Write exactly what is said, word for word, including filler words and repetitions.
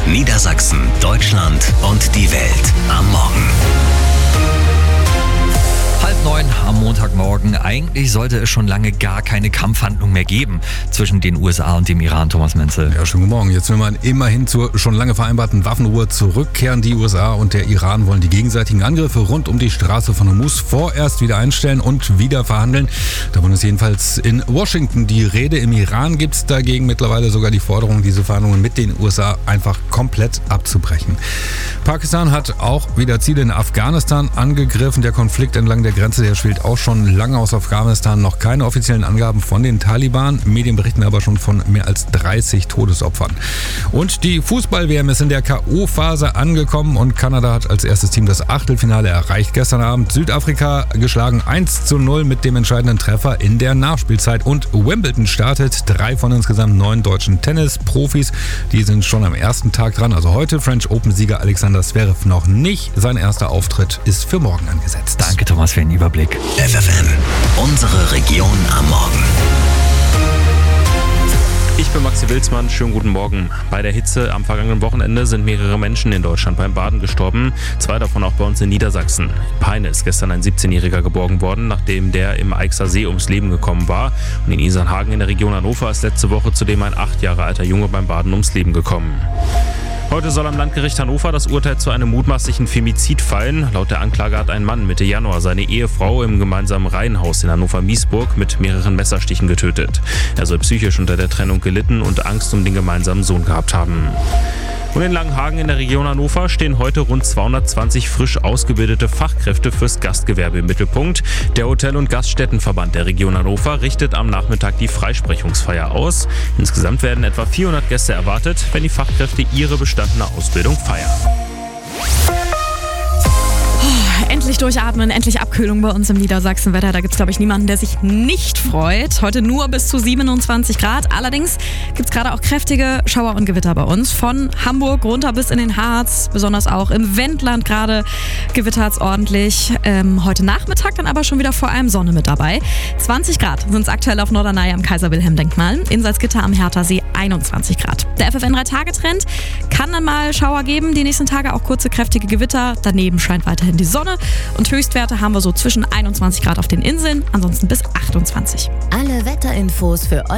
Niedersachsen, Deutschland und die Welt am Morgen. Halb neun am Montagmorgen. Eigentlich sollte es schon lange gar keine Kampfhandlung mehr geben zwischen den U S A und dem Iran, Thomas Menzel. Ja, schönen guten Morgen. Jetzt will man immerhin zur schon lange vereinbarten Waffenruhe zurückkehren. Die U S A und der Iran wollen die gegenseitigen Angriffe rund um die Straße von Hormuz vorerst wieder einstellen und wieder verhandeln. Davon ist jedenfalls in Washington die Rede. Im Iran gibt es dagegen mittlerweile sogar die Forderung, diese Verhandlungen mit den U S A einfach komplett abzubrechen. Pakistan hat auch wieder Ziele in Afghanistan angegriffen. Der Konflikt entlang der Grenze, der schwelt auch schon lange aus Afghanistan. Noch keine offiziellen Angaben von den Taliban. Medien berichten aber schon von mehr als dreißig Todesopfern. Und die Fußball-W M ist in der K O-Phase angekommen und Kanada hat als erstes Team das Achtelfinale erreicht. Gestern Abend Südafrika geschlagen eins zu null mit dem entscheidenden Treffer in der Nachspielzeit. Und Wimbledon startet. Drei von insgesamt neun deutschen Tennis-Profis, die sind schon am ersten Tag dran. Also heute French Open-Sieger Alexander Zverev noch nicht. Sein erster Auftritt ist für morgen angesetzt. Danke, Thomas, für den Überblick. F F M, unsere Region am Morgen. Ich bin Maxi Wilsmann, schönen guten Morgen. Bei der Hitze am vergangenen Wochenende sind mehrere Menschen in Deutschland beim Baden gestorben, zwei davon auch bei uns in Niedersachsen. In Peine ist gestern ein siebzehnjähriger geborgen worden, nachdem der im Eichser See ums Leben gekommen war. Und in Isernhagen in der Region Hannover ist letzte Woche zudem ein acht Jahre alter Junge beim Baden ums Leben gekommen. Heute soll am Landgericht Hannover das Urteil zu einem mutmaßlichen Femizid fallen. Laut der Anklage hat ein Mann Mitte Januar seine Ehefrau im gemeinsamen Reihenhaus in Hannover-Miesburg mit mehreren Messerstichen getötet. Er soll psychisch unter der Trennung gelitten und Angst um den gemeinsamen Sohn gehabt haben. Und in Langenhagen in der Region Hannover stehen heute rund zweihundertzwanzig frisch ausgebildete Fachkräfte fürs Gastgewerbe im Mittelpunkt. Der Hotel- und Gaststättenverband der Region Hannover richtet am Nachmittag die Freisprechungsfeier aus. Insgesamt werden etwa vierhundert Gäste erwartet, wenn die Fachkräfte ihre bestandene Ausbildung feiern. Endlich durchatmen, endlich Abkühlung bei uns im Niedersachsenwetter. Da gibt es, glaube ich, niemanden, der sich nicht freut. Heute nur bis zu siebenundzwanzig Grad. Allerdings gibt es gerade auch kräftige Schauer und Gewitter bei uns. Von Hamburg runter bis in den Harz, besonders auch im Wendland gerade gewittert es ordentlich. Ähm, heute Nachmittag dann aber schon wieder vor allem Sonne mit dabei. zwanzig Grad sind es aktuell auf Norderney am Kaiser-Wilhelm-Denkmal. In Salzgitter am Herthasee einundzwanzig Grad. Der F F N drei Tage Trend kann dann mal Schauer geben. Die nächsten Tage auch kurze, kräftige Gewitter. Daneben scheint weiterhin die Sonne. Und Höchstwerte haben wir so zwischen einundzwanzig Grad auf den Inseln, ansonsten bis achtundzwanzig. Alle Wetterinfos für